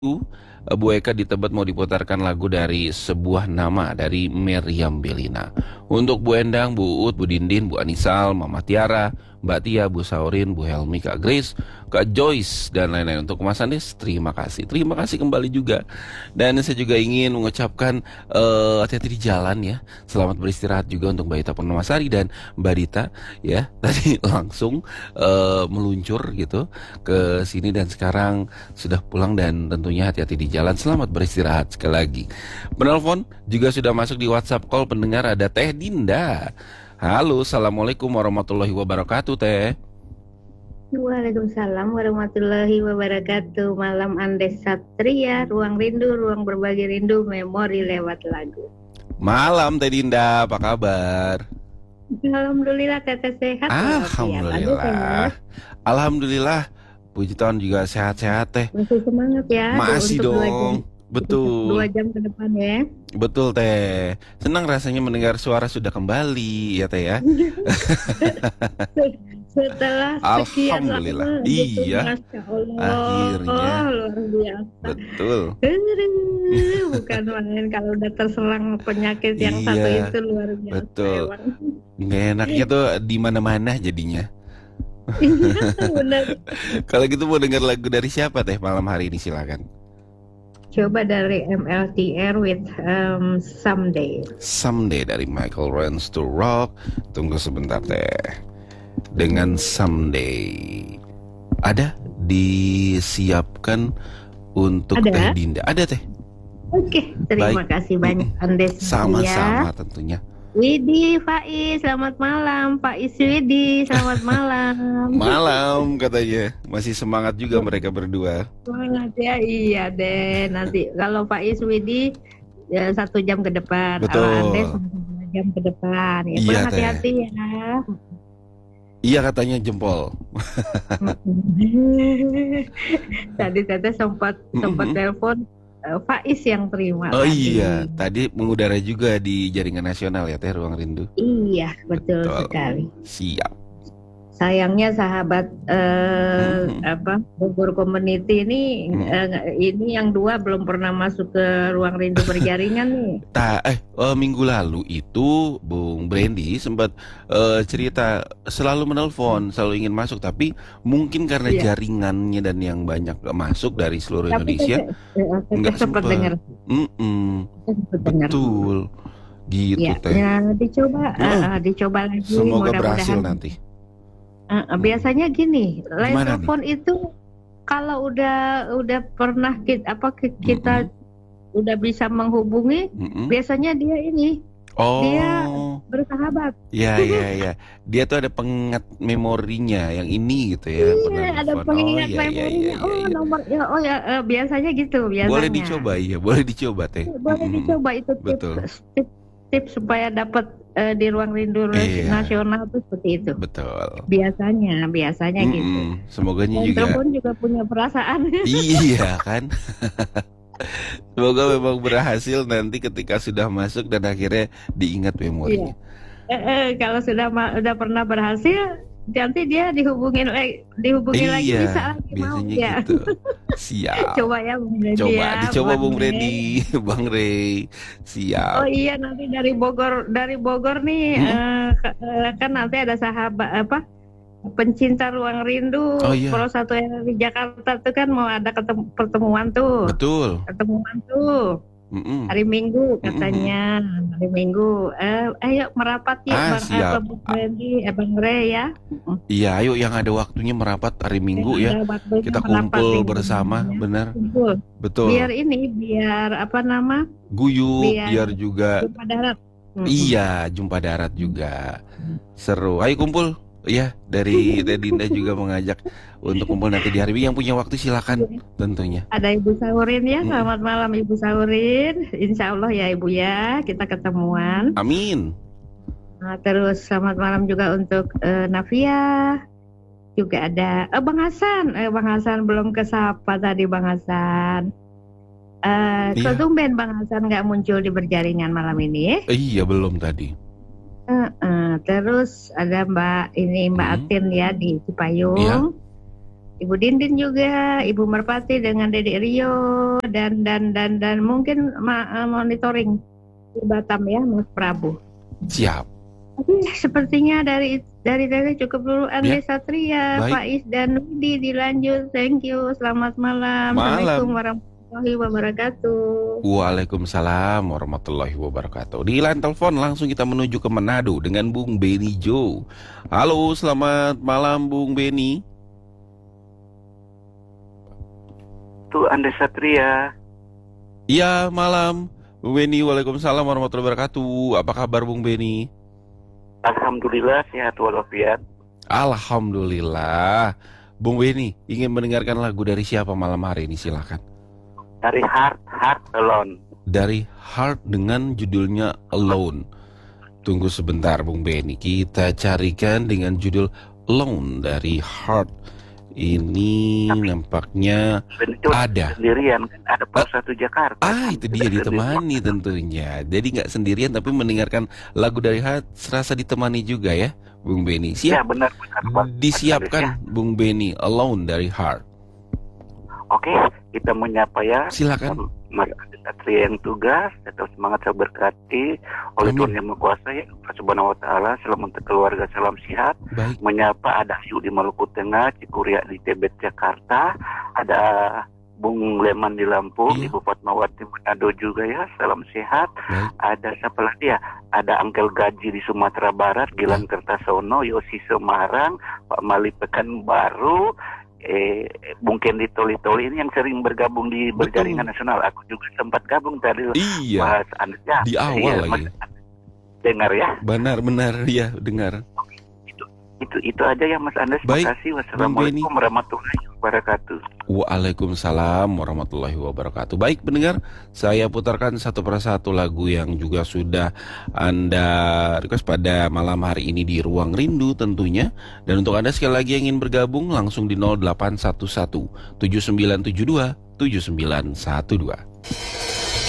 Bu Eka di Tebet mau diputarkan lagu dari sebuah nama dari Meriam Bellina. Untuk Bu Endang, Bu Uut, Bu Dindin, Bu Anisal, Mama Tiara, Mbak Tia, Bu Saurin, Bu Helmi, Kak Grace, Kak Joyce, dan lain-lain. Untuk Mas Anies, terima kasih. Terima kasih kembali juga. Dan saya juga ingin mengucapkan hati-hati di jalan ya. Selamat beristirahat juga untuk Mbak Ita Purnamasari dan Mbak Dita ya. Tadi langsung meluncur gitu ke sini dan sekarang sudah pulang dan tentunya hati-hati di jalan. Selamat beristirahat sekali lagi. Penelpon juga sudah masuk di WhatsApp call pendengar, ada Teh Dinda. Halo, assalamualaikum warahmatullahi wabarakatuh Teh. Waalaikumsalam warahmatullahi wabarakatuh. Malam Andes Satria, ruang rindu, ruang berbagi rindu, memori lewat lagu. Malam Teh Dinda, apa kabar? Alhamdulillah teteh sehat. Alhamdulillah. Alhamdulillah. Puji Tuhan juga sehat-sehat Teh. Masih semangat ya. Masih untuk dong. Dua Betul. jam ke depan ya. Betul Teh. Senang rasanya mendengar suara sudah kembali ya Teh ya. Setelah sekian Alhamdulillah. lama gitu, Iya. Masya Allah, Akhirnya. luar biasa. Betul. Bukan main kalau udah terserang penyakit yang satu Iya. itu luar biasa. Betul. Emang. Nggak enaknya tuh di mana-mana jadinya. Iya, benar. Kalau gitu mau dengar lagu dari siapa Teh malam hari ini, silakan. Coba dari MLTR with Someday. Someday dari Michael Runs to Rock. Tunggu sebentar Teh. Dengan Someday. Ada disiapkan untuk Ada? Teh Dinda. Ada Teh. Oke, terima kasih banyak Andes. Sama-sama tentunya. Widi, Faiz, selamat malam. Faiz Widi, selamat malam. Malam katanya. Masih semangat juga mereka berdua. Semangat ya, iya deh. Nanti kalau Faiz Widi ya, 1 jam ke depan. Betul. Kalau Andes 2 jam ke depan. Ya, Iya, pulang hati-hati ya. Iya katanya jempol. Tadi Teteh sempat telepon Faiz yang terima. Oh iya, tadi mengudara juga di jaringan nasional ya Teh Ruang Rindu. Iya, betul sekali. Siap. Sayangnya sahabat Bogor Community ini yang 2 belum pernah masuk ke Ruang Rindu Berjaringan nih. Minggu lalu itu Bung Brandy sempat cerita selalu menelpon, selalu ingin masuk, tapi mungkin karena jaringannya dan yang banyak masuk dari seluruh Indonesia nggak sempat dengar. Betul, gitu ya, Teh. Ya, dicoba lagi. Semoga berhasil nanti. Biasanya gini, line telepon itu kalau udah pernah kita udah bisa menghubungi, biasanya dia ini. Dia bersahabat. Iya. Dia tuh ada pengingat memorinya yang ini gitu ya. Iya, ada pengingat memorinya. Nomor biasanya gitu biasanya. Boleh dicoba ya, boleh dicoba Teh. Boleh dicoba itu tips supaya dapat di Ruang Rindu Nasional tuh seperti itu. Betul. Biasanya gitu. Semoganya juga. Telepon juga punya perasaan. Iya kan. Semoga memang berhasil nanti ketika sudah masuk dan akhirnya diingat memorinya. Kalau sudah pernah berhasil, nanti dia dihubungin lagi bisa lagi mau ya. Gitu. Siap. Coba ya Bung Brady. Dicoba Bung Brady, Bang Rey. Siap. Oh iya, nanti dari Bogor nih kan nanti ada sahabat pencinta Ruang Rindu Pro 1 di Jakarta tuh kan mau ada pertemuan tuh. Betul. Pertemuan tuh. Hari Minggu katanya. Hari Minggu. Ayo merapat ya Bang Rey ya. Iya, ayo yang ada waktunya merapat hari Minggu ya. Kita kumpul bersama, benar. Betul. Biar guyup, biar juga jumpa darat. Iya, jumpa darat juga. Seru. Ayo kumpul. Ya, dari Teh Dinda juga mengajak untuk kumpul nanti di hari Minggu. Yang punya waktu silakan tentunya. Ada Ibu Saurin ya, selamat malam Ibu Saurin. Insya Allah ya Ibu ya, kita ketemuan. Amin. Nah, terus selamat malam juga untuk Navia. Juga ada Bang Hasan. Bang Hasan belum kesapa tadi Bang Hasan. Ketumben Bang Hasan nggak muncul di berjaringan malam ini. Iya, belum tadi. Terus ada Mbak Atin ya di Cipayung. Ibu Dindin juga, Ibu Merpati dengan Dedek Rio. dan mungkin monitoring di Batam ya, Mas Prabu. Siap. Tapi sepertinya dari cukup dulu Andri Satria, Baik. Faiz dan Widi dilanjut. Thank you. Selamat malam. Assalamualaikum warahmatullahi wabarakatuh. Waalaikumsalam warahmatullahi wabarakatuh. Di line telepon langsung kita menuju ke Manado dengan Bung Beni Jo. Halo, selamat malam Bung Beni. Itu Andri Satria. Iya, malam Bung Beni. Waalaikumsalam warahmatullahi wabarakatuh. Apa kabar Bung Beni? Alhamdulillah sehat walafiat. Alhamdulillah. Bung Beni ingin mendengarkan lagu dari siapa malam hari ini? Silakan. Dari Heart Alone. Dari Heart dengan judulnya Alone. Tunggu sebentar Bung Beni, kita carikan dengan judul Alone dari Heart. Ini nampaknya ada sendirian kan, ada Pos 1 Jakarta. itu dia, ditemani tentunya. Jadi nggak sendirian tapi mendengarkan lagu dari Heart serasa ditemani juga ya Bung Beni. Siap? Ya benar. Disiapkan Bung Beni, Alone dari Heart. Oke, kita menyapa ya. Silakan. Mas Satria yang tugas, tetap semangat, saya berkati oleh Tuhan Yang Maha Kuasa ya, Subhanahu wa Ta'ala. Salam untuk keluarga, salam sehat. Baik. Menyapa ada Ayu di Maluku Tengah, Cikuria di Tebet Jakarta, ada Bung Leman di Lampung, Iya. Ibu Fatmawati Manado juga ya, salam sehat. Baik. Ada siapa lagi ya? Ada Angkel Gaji di Sumatera Barat, Gilang Kertasono, Yosi Semarang, Pak Mali Pekanbaru, Bung Kendi Toli-Toli ini yang sering bergabung di Berjaringan Nasional. Aku juga sempat gabung tadi. Iya. Mas Andri ya. Di awal lagi. Dengar ya. Benar ya, dengar. Itu aja ya Mas Andri. Baik, Terima kasih. Wassalamualaikum warahmatullahi wabarakatuh. Waalaikumsalam warahmatullahi wabarakatuh. Baik pendengar, saya putarkan satu persatu lagu yang juga sudah Anda request pada malam hari ini di Ruang Rindu tentunya. Dan untuk Anda sekali lagi yang ingin bergabung langsung di 0811 7972 7912.